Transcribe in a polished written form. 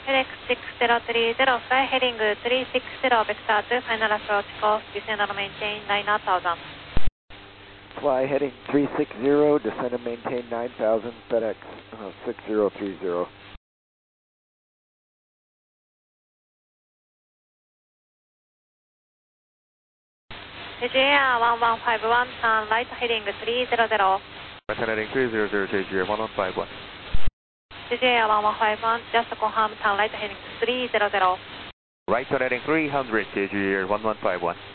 FedEx6030, fly heading 360, vector to final approach course, descend and maintain 9000. Fly heading 360, descend and maintain 9000, FedEx 6030. JR 1151, turn right heading 300. Right heading 300, JGR 1151. JR 1151, just confirm, turn right heading 300. Right heading 300, JGR 1151.